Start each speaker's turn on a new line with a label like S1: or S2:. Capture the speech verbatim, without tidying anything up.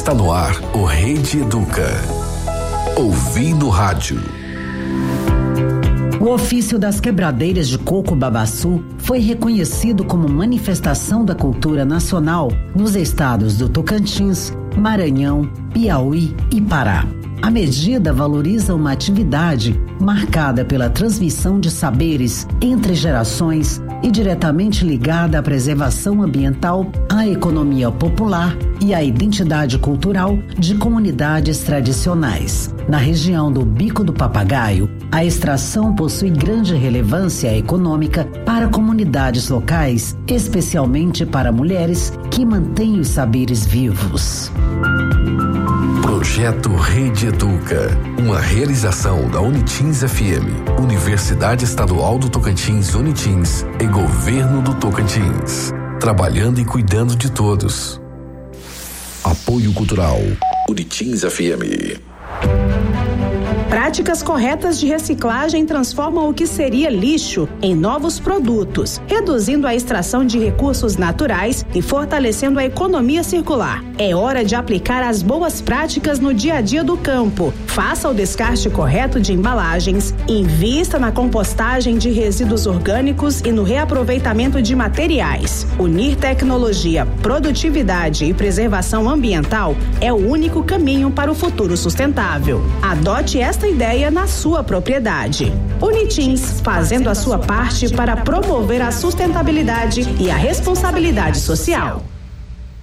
S1: Está no ar o Rede Educa. Ouvi no rádio.
S2: O ofício das quebradeiras de coco babaçu foi reconhecido como manifestação da cultura nacional nos estados do Tocantins, Maranhão, Piauí e Pará. A medida valoriza uma atividade marcada pela transmissão de saberes entre gerações e diretamente ligada à preservação ambiental, à economia popular e à identidade cultural de comunidades tradicionais. Na região do Bico do Papagaio, a extração possui grande relevância econômica para comunidades locais, especialmente para mulheres que mantêm os saberes vivos.
S1: Projeto Rede Educa, uma realização da Unitins F M, Universidade Estadual do Tocantins Unitins e Governo do Tocantins, trabalhando e cuidando de todos. Apoio Cultural, Unitins F M.
S3: Práticas corretas de reciclagem transformam o que seria lixo em novos produtos, reduzindo a extração de recursos naturais e fortalecendo a economia circular. É hora de aplicar as boas práticas no dia a dia do campo. Faça o descarte correto de embalagens, invista na compostagem de resíduos orgânicos e no reaproveitamento de materiais. Unir tecnologia, produtividade e preservação ambiental é o único caminho para o futuro sustentável. Adote esta ideia na sua propriedade. Unitins, fazendo a sua parte para promover a sustentabilidade e a responsabilidade social.